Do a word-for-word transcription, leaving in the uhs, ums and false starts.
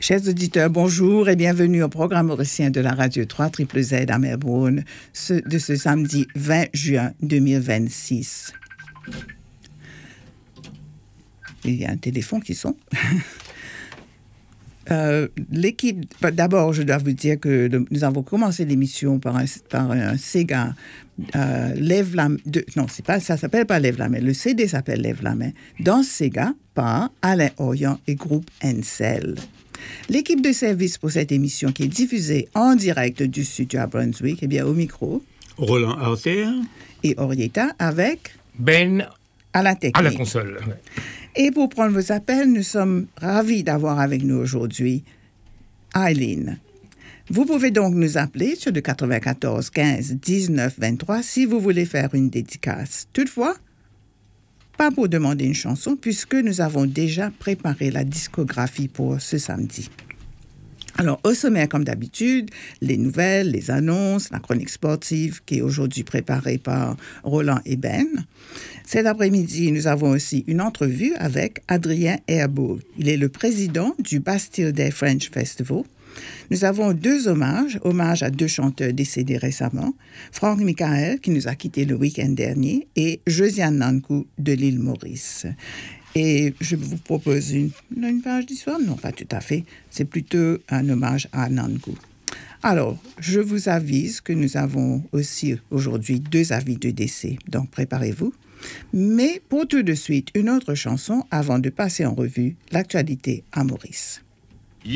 Chers auditeurs, bonjour et bienvenue au programme mauricien de la Radio trois Z Z à Melbourne ce, de ce samedi vingt juin deux mille vingt-six. Il y a un téléphone qui sonne. Euh, l'équipe, d'abord, je dois vous dire que le, nous avons commencé l'émission par un, par un Sega euh, Lève la main. Non, c'est pas, ça ne s'appelle pas Lève la main. Le C D s'appelle Lève la main. Dans Sega, par Alain Orion et groupe Encel. L'équipe de service pour cette émission qui est diffusée en direct du studio à Brunswick, eh bien, au micro, Roland Arthur et Orietta avec Ben à la technique. À la console. Et pour prendre vos appels, nous sommes ravis d'avoir avec nous aujourd'hui Eileen. Vous pouvez donc nous appeler sur le quatre-vingt-quatorze quinze dix-neuf vingt-trois si vous voulez faire une dédicace. Toutefois, pas pour demander une chanson puisque nous avons déjà préparé la discographie pour ce samedi. Alors, au sommaire, comme d'habitude, les nouvelles, les annonces, la chronique sportive qui est aujourd'hui préparée par Roland et Ben. Cet après-midi, nous avons aussi une entrevue avec Adrien Herbeau. Il est le président du Bastille Day French Festival. Nous avons deux hommages, hommage à deux chanteurs décédés récemment, Franck Michael, qui nous a quittés le week-end dernier, et Josiane Nankou de l'île Maurice. Et je vous propose une, une page d'histoire? Non, pas tout à fait. C'est plutôt un hommage à Nankou. Alors, je vous avise que nous avons aussi aujourd'hui deux avis de décès. Donc, préparez-vous. Mais pour tout de suite, une autre chanson avant de passer en revue l'actualité à Maurice.